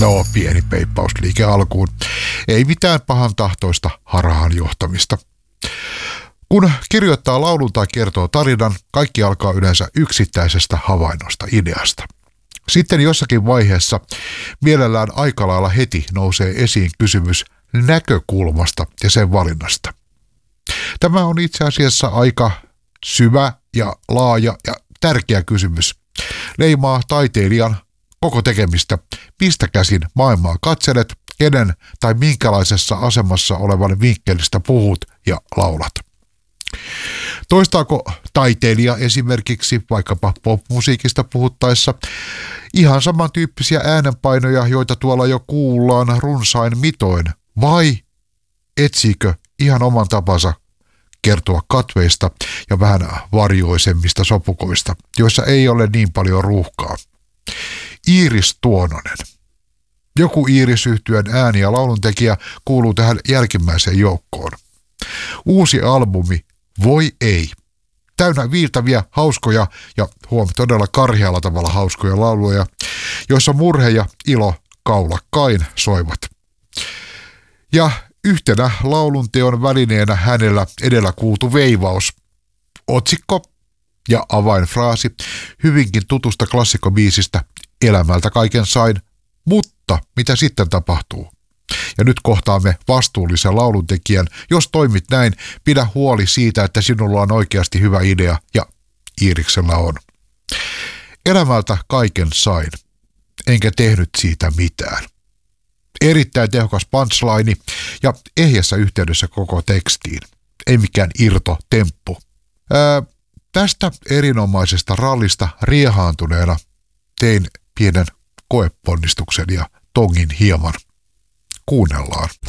No, pieni peippausliike alkuun. Ei mitään pahan tahtoista harhaan johtamista. Kun kirjoittaa laulun tai kertoo tarinan, kaikki alkaa yleensä yksittäisestä havainnosta, ideasta. Sitten jossakin vaiheessa mielellään aika lailla heti nousee esiin kysymys näkökulmasta ja sen valinnasta. Tämä on itse asiassa aika syvä ja laaja ja tärkeä kysymys. Leimaa taiteilijan koko tekemistä, mistä käsin maailmaa katselet, kenen tai minkälaisessa asemassa olevan vinkkelistä puhut ja laulat. Toistaako taiteilija esimerkiksi vaikkapa popmusiikista puhuttaessa ihan samantyyppisiä äänenpainoja, joita tuolla jo kuullaan runsain mitoin, vai etsiikö ihan oman tapansa kertoa katveista ja vähän varjoisemmista sopukoista, joissa ei ole niin paljon ruuhkaa? Iiris Tuononen. Joku Iiris-yhtyeen ääni- ja lauluntekijä kuuluu tähän jälkimmäiseen joukkoon. Uusi albumi Voi ei. Täynnä viiltäviä, hauskoja ja todella karhealla tavalla hauskoja lauluja, joissa murhe ja ilo kaulakkain soivat. Ja yhtenä laulunteon välineenä hänellä edellä kuultu veivaus. Otsikko ja avainfraasi hyvinkin tutusta klassikkobiisistä Elämältä kaiken sain, mutta mitä sitten tapahtuu? Ja nyt kohtaamme vastuullisen lauluntekijän. Jos toimit näin, pidä huoli siitä, että sinulla on oikeasti hyvä idea, ja Iiriksellä on. Elämältä kaiken sain, enkä tehnyt siitä mitään. Erittäin tehokas punchline ja ehjässä yhteydessä koko tekstiin. Ei mikään irtotemppu. Tästä erinomaisesta rallista riehaantuneena tein pienen koeponnistuksen ja tongin hieman. Kuunnellaan.